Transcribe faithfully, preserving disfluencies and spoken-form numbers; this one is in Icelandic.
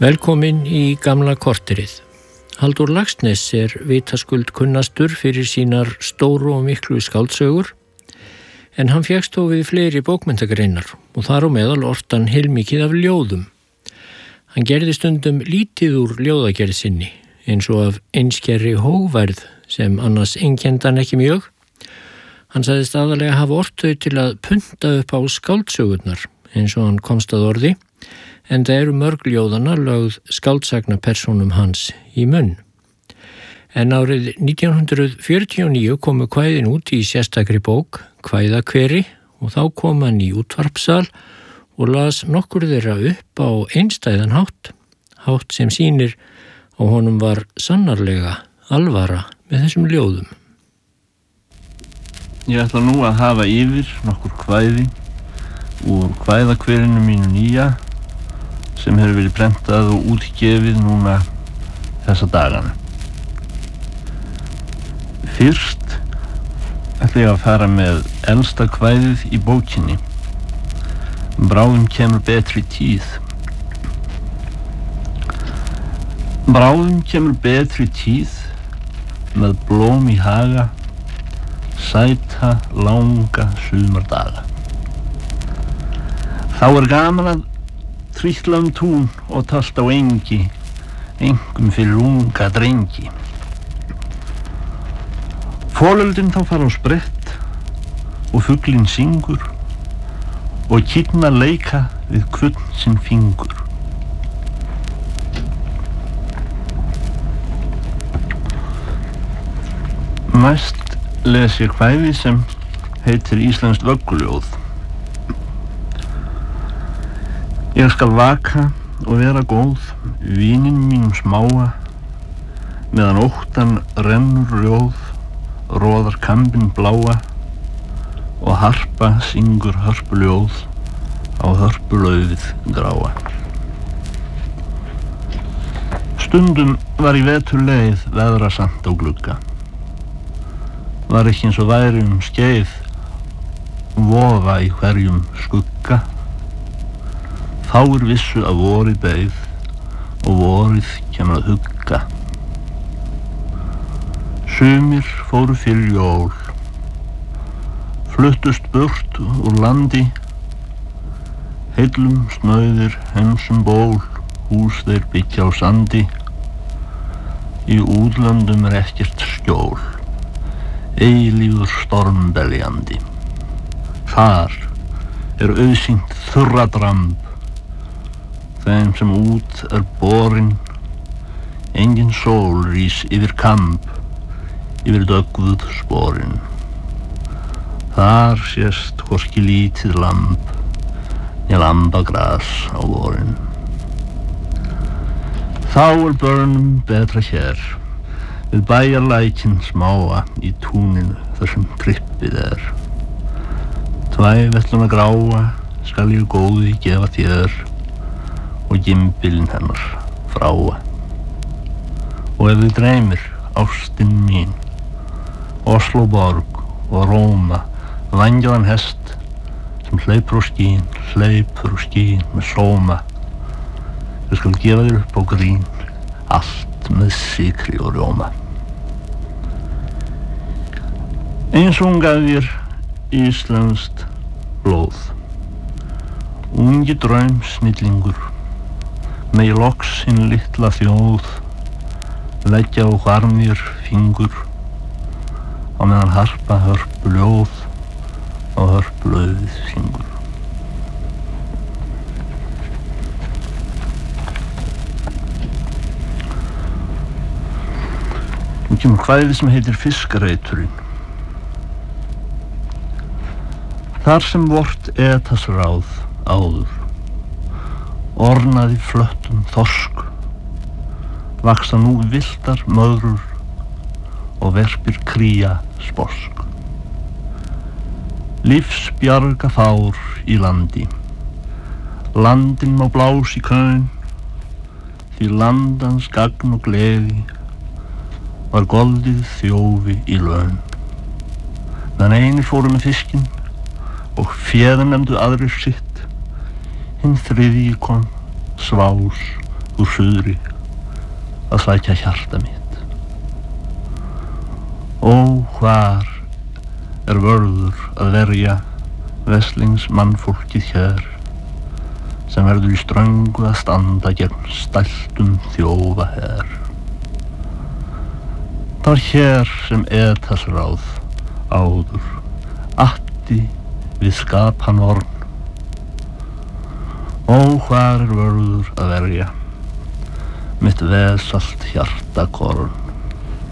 Velkomin í gamla korterið. Halldór Laxness er vitaskuld kunnastur fyrir sínar stóru og miklu skáldsögur, en hann fékkst þó við fleiri bókmenntagreinar og þar á meðal ortan heilmikið af ljóðum. Hann gerði stundum lítið úr ljóðagerð sinni, eins og af einskærri hógværð sem annars einkenndi hann ekki mjög. Hann sagðist aðalega hafa ort þau til að punta upp á skáldsögurnar, eins og hann komst að orði, en það eru mörg ljóðana lögð skáldsagnapersónum hans í munn. En árið nítján hundruð fjörutíu og níu komu kvæðin út í sérstakri bók, Kvæðakveri, og þá kom hann í útvarpssal og las nokkur þeirra upp á einstæðan hátt, hátt sem sýnir og honum var sannarlega alvara með þessum ljóðum. Ég ætla nú að hafa yfir nokkur kvæði úr Kvæðakverinu mínu nýja sem hefur verið prentað og útgefið núna þessa dagana. Fyrst ætla ég að fara með elsta kvæðið í bókinni. Bráðum kemur betri tíð. Bráðum kemur betri tíð með blóm í haga, sæta langa sumardaga. Þá er gaman að trítla um tún og talt á engi, engum fyrir unga drengi. Folöldin þá fara á sprett og fuglinn syngur og kýrnar leika við hvern sinn fingur. Næst les ég kvæði sem heitir Íslenskt vögguljóð. Ég skal vaka og vera góð, vínin mínum smáa, meðan óttan rennur rjóð, roðar kambinn bláa og harpa syngur hörpuljóð á hörpulaufið gráa. Stundum var í vetur leið veðrasamt á glugga. Var ekki eins og væri um skeið, vofa í hverjum skugga. Fáir vissu að vorið beið og vorið kemur að hugga. Sumir fóru fyrir jól, fluttust burt úr landi, heillum snauðir heimsum ból, hús þeir byggja á sandi. Í útlöndum er ekkert skjól, eilífur stormbeljandi. Þar er auðsýnt þurradramb, þeim sem út er borin, engin sól rís yfir kamb, yfir döggvuð sporin. Þar sést hvorki lítið lamb, né lambagras á vorin. Þá er börnum betra hér, við bæjarlækinn smáa í túninu þar sem trippið er. Tvævelluna gráa skal ég góði gefa þér, og gimbilinn hennar fráa. Og ef þið dreymir, ástin mín, Osloborg og Róma, vængjaðan hest sem hleypur og skín, hleypur og skín með sóma. Ég skal gefa þér upp á grín, allt með sykri og rjóma. Eins og hún gaf þér íslenskt blóð, ungi draum snillingur, megi loks hinn litla þjóð leggja á harmir fingur á meðan harpa hörpuljóð á hörpulaufið syngur. Nú kemur kvæði sem heitir Fiskareiturinn. Þar sem vort etas ráð áður, ornaði flöttum þorsk, vaksa nú villtar möðrur og verpir kría sposk. Lífsbjarga fár í landi, landinn má blás í kaun, því landans gagn og gleði var goldið þjófi í laun. Þann eini fóru með fiskinn og féðan nefndu aðrir sitt, hinn þriðji kom svás úr suðri að sækja hjarta mitt. Ó, hvar er vörður að verja veslings mannfólkið hér, sem verður í ströngu að standa gegn stæltum þjófa her. Það var hér sem etasráð áður atti við skapan vorn. Ó, hvar er vörður að verja mitt vesalt hjarta korn.